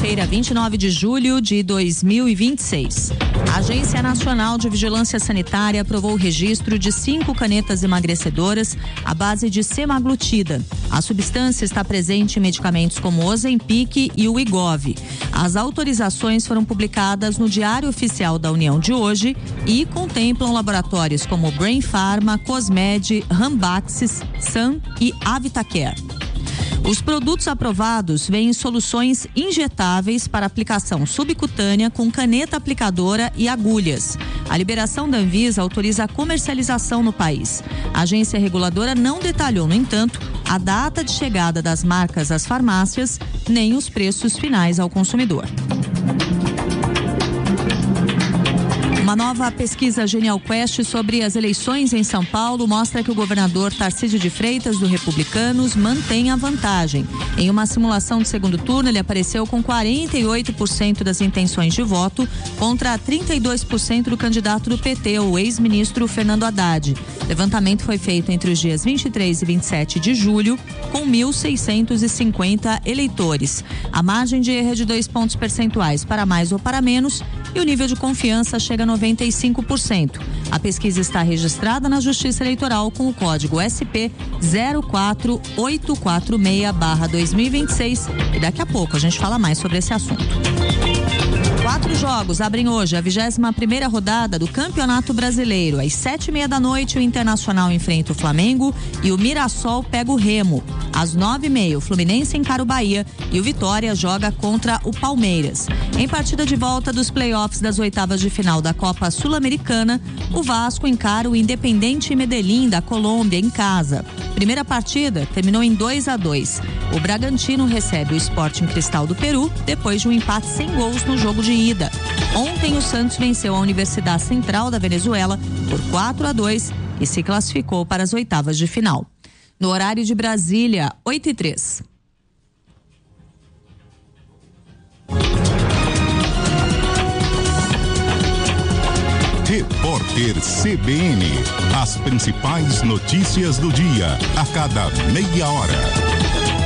Segunda-feira, 29 de julho de 2026. A Agência Nacional de Vigilância Sanitária aprovou o registro de 5 canetas emagrecedoras à base de semaglutida. A substância está presente em medicamentos como o Ozempic e o Wegovy. As autorizações foram publicadas no Diário Oficial da União de hoje e contemplam laboratórios como Brain Pharma, Cosmed, Ranbaxy, Sun e Avitacare. Os produtos aprovados vêm em soluções injetáveis para aplicação subcutânea com caneta aplicadora e agulhas. A liberação da Anvisa autoriza a comercialização no país. A agência reguladora não detalhou, no entanto, a data de chegada das marcas às farmácias, nem os preços finais ao consumidor. Uma nova pesquisa Genial Quest sobre as eleições em São Paulo mostra que o governador Tarcísio de Freitas, do Republicanos, mantém a vantagem. Em uma simulação de segundo turno, ele apareceu com 48% das intenções de voto contra 32% do candidato do PT, o ex-ministro Fernando Haddad. O levantamento foi feito entre os dias 23 e 27 de julho, com 1.650 eleitores. A margem de erro é de 2 pontos percentuais para mais ou para menos e o nível de confiança chega a 95%. A pesquisa está registrada na Justiça Eleitoral com o código SP 04846/2026 e daqui a pouco a gente fala mais sobre esse assunto. 4 jogos abrem hoje a 21ª rodada do Campeonato Brasileiro. Às 7:30 da noite, o Internacional enfrenta o Flamengo e o Mirassol pega o Remo. Às 9:30, o Fluminense encara o Bahia e o Vitória joga contra o Palmeiras. Em partida de volta dos playoffs das oitavas de final da Copa Sul-Americana, o Vasco encara o Independiente Medellín da Colômbia em casa. Primeira partida terminou em 2-2. O Bragantino recebe o Sporting Cristal do Peru depois de um empate sem gols no jogo de ida. Ontem o Santos venceu a Universidade Central da Venezuela por 4-2 e se classificou para as oitavas de final. No horário de Brasília, 8:03. Repórter CBN. As principais notícias do dia, a cada meia hora.